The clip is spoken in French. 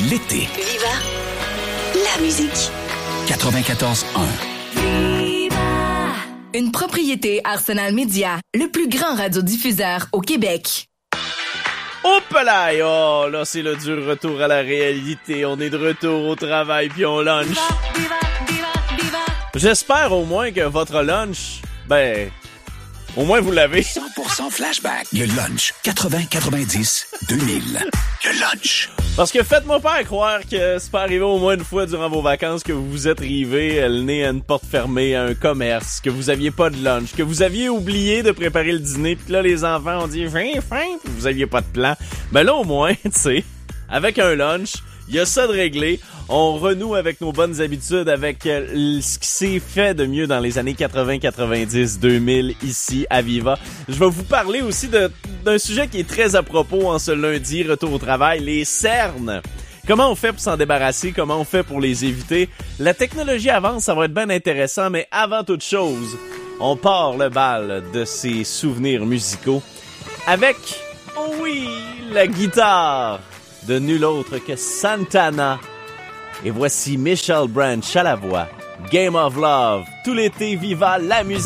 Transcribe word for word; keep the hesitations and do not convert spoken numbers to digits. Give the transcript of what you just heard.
l'été. Viva la musique. quatre-vingt-quatorze un. Une propriété Arsenal Média, le plus grand radiodiffuseur au Québec. Hop là, oh, là, c'est le dur retour à la réalité. On est de retour au travail puis on lunch. J'espère au moins que votre lunch, ben, au moins vous l'avez. cent pour cent flashback. Le lunch. quatre-vingts quatre-vingt-dix deux mille. Le lunch. Parce que faites-moi pas croire que c'est pas arrivé au moins une fois durant vos vacances que vous vous êtes rivé le nez à une porte fermée, à un commerce, que vous aviez pas de lunch, que vous aviez oublié de préparer le dîner, pis que là les enfants ont dit « Fin, fin », pis vous aviez pas de plan. Ben là au moins, tu sais, avec un lunch, il y a ça de réglé. On renoue avec nos bonnes habitudes, avec euh, ce qui s'est fait de mieux dans les années quatre-vingts, quatre-vingt-dix, deux mille ici à Viva. Je vais vous parler aussi de, d'un sujet qui est très à propos en ce lundi, retour au travail, les cernes. Comment on fait pour s'en débarrasser? Comment on fait pour les éviter? La technologie avance, ça va être bien intéressant, mais avant toute chose, on part le bal de ces souvenirs musicaux avec, oh oui, la guitare de nul autre que Santana. Et voici Michelle Branch à la voix. Game of Love. Tout l'été, Viva la musique.